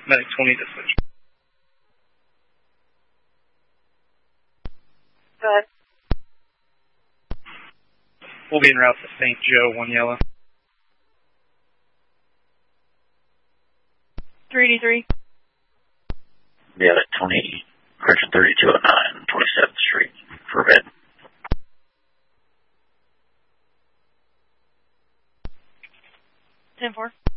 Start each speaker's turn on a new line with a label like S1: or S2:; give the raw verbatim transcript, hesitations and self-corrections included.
S1: Medic twenty to switch.
S2: Go ahead.
S1: We'll be en route to Saint Joe, one yellow.
S2: three D three.
S3: Medic twenty, correction thirty-two oh nine, twenty-seventh Street, for bed.
S2: ten four.